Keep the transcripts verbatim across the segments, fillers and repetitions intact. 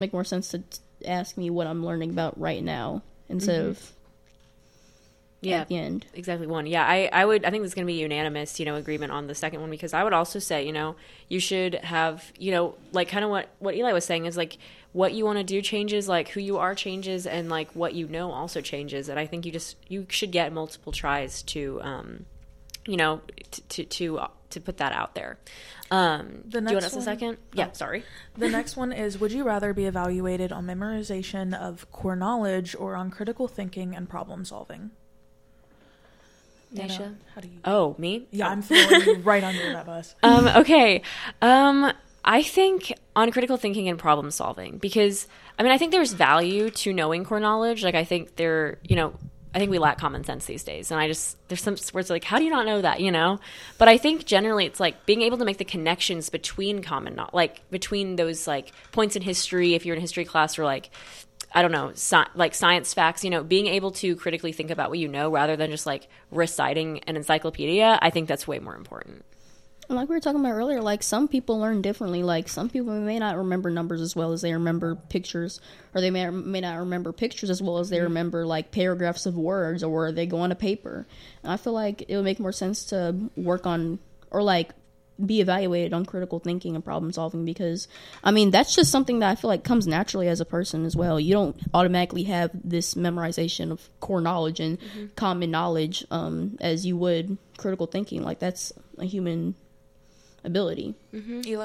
make more sense to t- ask me what I'm learning about right now instead mm-hmm. of yeah, at the end. Exactly one. Yeah, I, I would, I think it's going to be unanimous, you know, agreement on the second one, because I would also say, you know, you should have, you know, like kind of what, what Eli was saying is like what you want to do changes, like who you are changes, and like what you know also changes. And I think you just, you should get multiple tries to, um, you know, to, to, to, uh, to put that out there. Um, the next do you want us one, a second? Oh, yeah, sorry. The next one is, would you rather be evaluated on memorization of core knowledge or on critical thinking and problem solving? Naisha? How do you? Oh, me? Yeah, oh. I'm throwing you right under that bus. um, okay. Um, I think on critical thinking and problem solving, because, I mean, I think there's value to knowing core knowledge. Like, I think there, you know, I think we lack common sense these days. And I just, there's some words like, how do you not know that, you know? But I think generally it's like being able to make the connections between common, not like between those like points in history, if you're in a history class, or like, I don't know, sci- like science facts, you know, being able to critically think about what you know rather than just like reciting an encyclopedia. I think that's way more important. Like we were talking about earlier, like some people learn differently. Like some people may not remember numbers as well as they remember pictures, or they may may not remember pictures as well as they remember like paragraphs of words, or they go on a paper. And I feel like it would make more sense to work on, or like be evaluated on critical thinking and problem solving, because I mean that's just something that I feel like comes naturally as a person as well. You don't automatically have this memorization of core knowledge and mm-hmm. common knowledge um, as you would critical thinking. Like that's a human ability. Mm-hmm. Eli?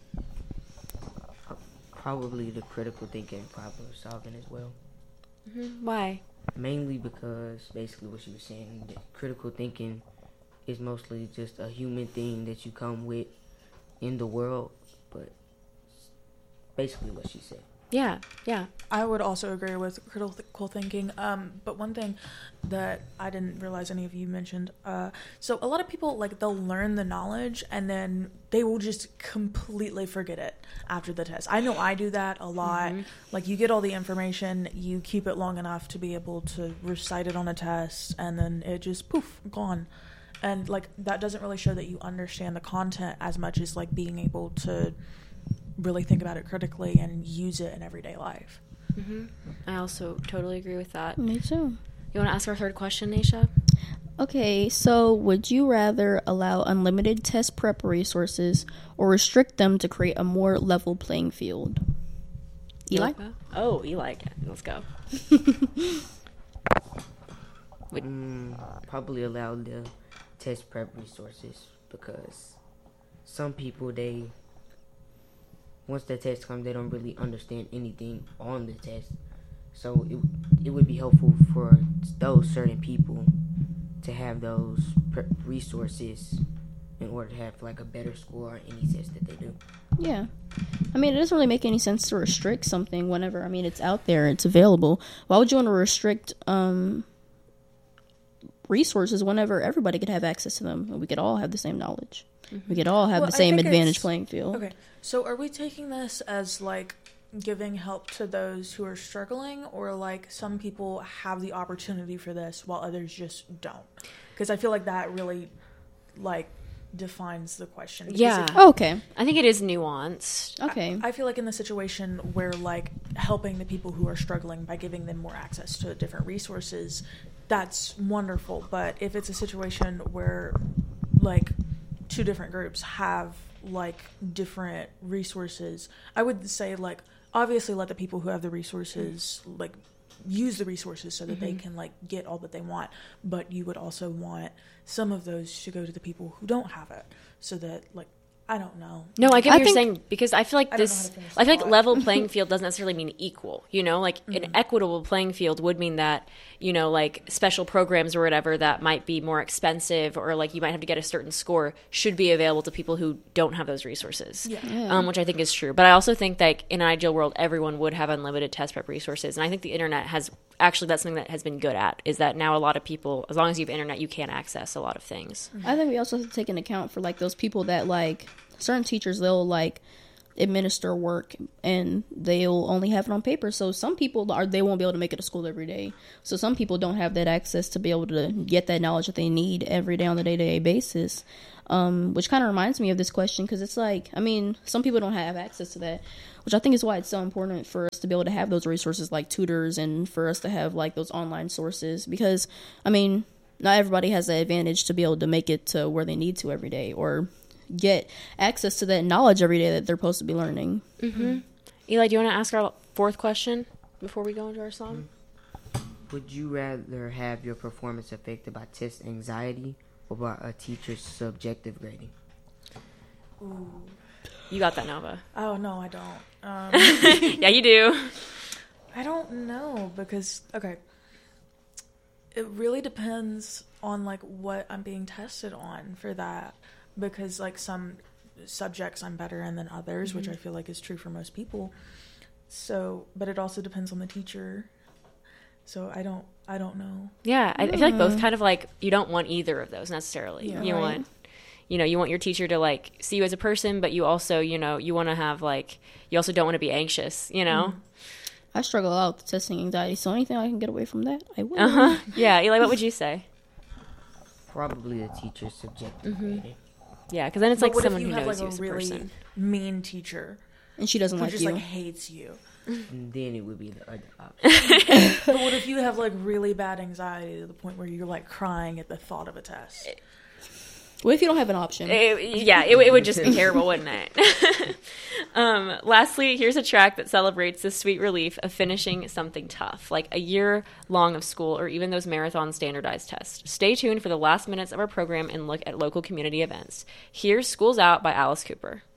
Probably the critical thinking and problem solving as well. Mm-hmm. Why? Mainly because basically what she was saying, that critical thinking is mostly just a human thing that you come with in the world, but basically what she said. Yeah, yeah. I would also agree with critical thinking. Um, but one thing that I didn't realize any of you mentioned, uh, so a lot of people, like, they'll learn the knowledge and then they will just completely forget it after the test. I know I do that a lot. Mm-hmm. Like, you get all the information, you keep it long enough to be able to recite it on a test, and then it just, poof, gone. And, like, that doesn't really show that you understand the content as much as, like, being able to really think about it critically and use it in everyday life. Mm-hmm. I also totally agree with that. Me too. You want to ask our third question, Naisha? Okay, so would you rather allow unlimited test prep resources or restrict them to create a more level playing field? Eli? Oh, Eli. Let's go. mm, probably allow the test prep resources, because some people, they once the test comes, they don't really understand anything on the test. So it it would be helpful for those certain people to have those pre- resources in order to have like a better score on any test that they do. Yeah. I mean, it doesn't really make any sense to restrict something whenever, I mean, it's out there, it's available. Why would you want to restrict um, resources whenever everybody could have access to them and we could all have the same knowledge? Mm-hmm. We could all have well, the same advantage playing field. Okay. So are we taking this as like giving help to those who are struggling, or like some people have the opportunity for this while others just don't? Because I feel like that really like defines the question. Yeah. Oh, okay. I think it is nuanced. Okay. I, I feel like in the situation where like helping the people who are struggling by giving them more access to different resources, that's wonderful. But if it's a situation where like two different groups have like different resources, I would say like obviously let the people who have the resources like use the resources so that mm-hmm. they can like get all that they want, but you would also want some of those to go to the people who don't have it, so that like I don't know. No, I get what I you're think, saying, because I feel like I this, I feel like level playing field doesn't necessarily mean equal, you know, like mm-hmm. an equitable playing field would mean that, you know, like special programs or whatever that might be more expensive, or like you might have to get a certain score, should be available to people who don't have those resources, yeah. Yeah. Um, which I think is true. But I also think that in an ideal world, everyone would have unlimited test prep resources. And I think the internet has, actually that's something that has been good at, is that now a lot of people, as long as you have internet, you can access a lot of things. I think we also have to take into account for like those people that like certain teachers, they'll like administer work and they'll only have it on paper. So some people are, they won't be able to make it to school every day. So some people don't have that access to be able to get that knowledge that they need every day on a day-to-day basis. Um, which kind of reminds me of this question, because it's like, I mean, some people don't have access to that. which I think is why it's so important for us to be able to have those resources like tutors and for us to have like those online sources, because I mean, not everybody has the advantage to be able to make it to where they need to every day or get access to that knowledge every day that they're supposed to be learning. Mm-hmm. Eli, do you want to ask our fourth question before we go into our song? Would you rather have your performance affected by test anxiety or by a teacher's subjective grading? Ooh. You got that, Nova. Oh, no, I don't. Um, yeah, you do. I don't know because, okay, it really depends on, like, what I'm being tested on for that, because, like, some subjects I'm better in than others, mm-hmm. which I feel like is true for most people. So, but it also depends on the teacher. So I don't, I don't know. Yeah, I, I feel like both kind of like, you don't want either of those necessarily. Yeah. You Right. want, you know, you want your teacher to like see you as a person, but you also, you know, you want to have like, you also don't want to be anxious, you know? Mm-hmm. I struggle out with testing anxiety, so anything I can get away from that, I will. Uh-huh. Yeah, Eli, what would you say? Probably the teacher's subjective Mm-hmm. grading. Yeah, because then it's But like what someone if you who have knows like you a as a really person. mean teacher And she doesn't who like just you. like hates you? And then it would be the other option. But what if you have like really bad anxiety to the point where you're like crying at the thought of a test? What if you don't have an option? It, yeah, it, it would just be terrible, wouldn't it? um, lastly, here's a track that celebrates the sweet relief of finishing something tough, like a year long of school or even those marathon standardized tests. Stay tuned for the last minutes of our program and look at local community events. Here's School's Out by Alice Cooper.